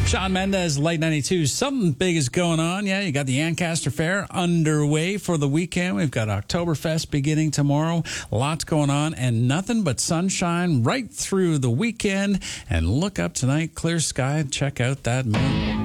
Shawn Mendes, Late 92. Something big is going on. Yeah, you got the Ancaster Fair underway for the weekend. We've got Oktoberfest beginning tomorrow. Lots going on and nothing but sunshine right through the weekend. And look up tonight, clear sky. Check out that moon.